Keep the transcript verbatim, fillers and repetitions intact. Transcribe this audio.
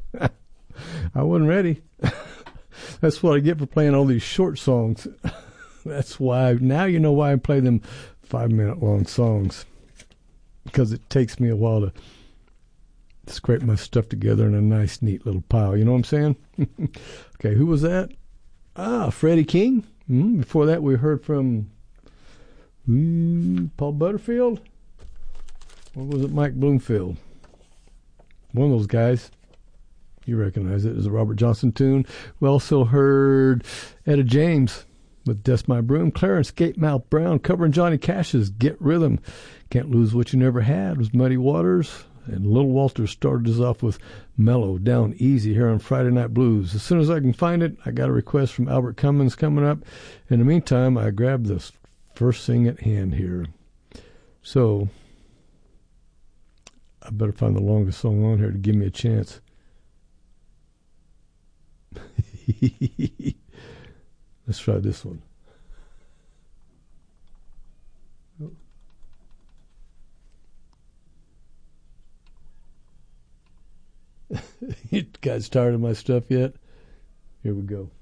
I wasn't ready. That's what I get for playing all these short songs. That's why, now you know why I play them five-minute long songs. Because it takes me a while to scrape my stuff together in a nice, neat little pile. You know what I'm saying? Okay, who was that? Ah, Freddie King. Mm, before that, we heard from mm, Paul Butterfield. Or was it Mike Bloomfield? One of those guys. You recognize it as a Robert Johnson tune. We also heard Etta James with Dust My Broom. Clarence Gatemouth Brown covering Johnny Cash's Get Rhythm. Can't Lose What You Never Had was Muddy Waters. And Little Walter started us off with Mellow Down Easy here on Friday Night Blues. As soon as I can find it, I got a request from Albert Cummins coming up. In the meantime, I grabbed this first thing at hand here. So, I better find the longest song on here to give me a chance. Let's try this one. You guys tired of my stuff yet? Here we go.